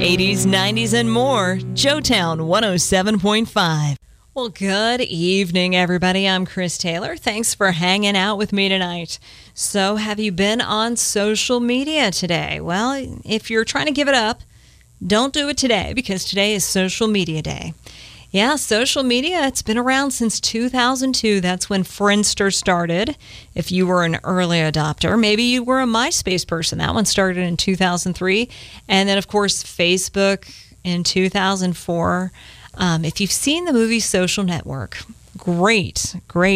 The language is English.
80s, 90s, and more. Joetown 107.5. Well, good evening, everybody. I'm Chris Taylor. Thanks for hanging out with me tonight. So, have you been on social media today? Well, if you're trying to give it up, don't do it today because today is Social Media Day. Yeah, social media, it's been around since 2002. That's when Friendster started. If you were an early adopter, maybe you were a MySpace person. That one started in 2003. And then, of course, Facebook in 2004. If you've seen the movie Social Network, great